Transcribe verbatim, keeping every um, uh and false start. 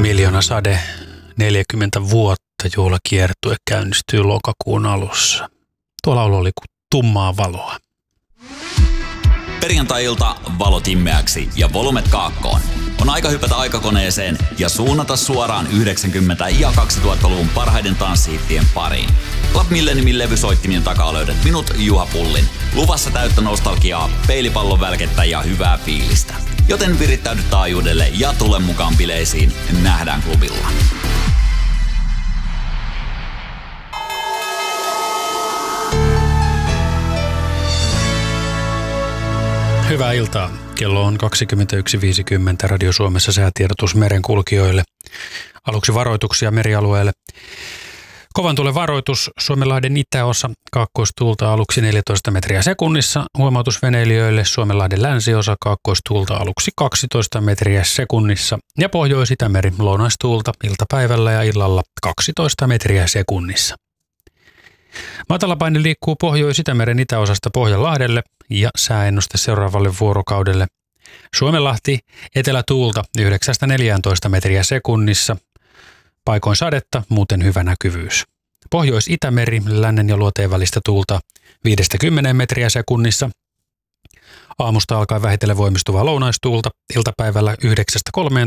Miljoona sade, neljäkymmentä vuotta juhlakiertue käynnistyy lokakuun alussa. Tuo laulu oli kuin tummaa valoa. Perjantai-ilta valot immeäksi ja volumet kaakkoon. On aika hypätä aikakoneeseen ja suunnata suoraan yhdeksänkymmentä- ja kaksituhattaluvun parhaiden tanssihittien pariin. Club Milleniumin levysoittimien takaa löydät minut, Juha Pullin. Luvassa täyttä nostalgiaa, peilipallon välkettä ja hyvää fiilistä. Joten virittäydy taajuudelle ja tule mukaan bileisiin. Nähdään klubilla. Hyvää iltaa. Kello on kaksikymmentäyksi viisikymmentä. Radio Suomessa säätiedotus merenkulkijoille. Aluksi varoituksia merialueelle. Kovan tuulen varoitus Suomenlahden itäosa. Kaakkoistuulta aluksi neljätoista metriä sekunnissa. Huomautus veneilijöille Suomenlahden länsiosa. Kaakkoistuulta aluksi kaksitoista metriä sekunnissa. Ja Pohjois-Itämeri lounaistuulta iltapäivällä ja illalla kaksitoista metriä sekunnissa. Matalapaine liikkuu Pohjois-Itämeren itäosasta Pohjanlahdelle ja sääennuste seuraavalle vuorokaudelle. Suomenlahti etelätuulta yhdeksästä neljääntoista metriä sekunnissa. Paikoin sadetta, muuten hyvä näkyvyys. Pohjois-Itämeri lännen ja luoteen välistä tuulta viidestä kymmeneen metriä sekunnissa. Aamusta alkaen vähitellen voimistuvaa lounaistuulta iltapäivällä yhdeksästä kolmeen